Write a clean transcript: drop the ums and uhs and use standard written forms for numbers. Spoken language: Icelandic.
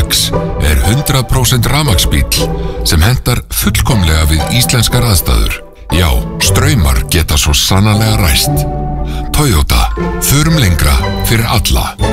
X er 100% rafmagnsbíll sem hentar fullkomlega við íslenskar aðstæður. Já, straumar geta svo sannarlega ræst. Toyota, förum lengra fyrir alla.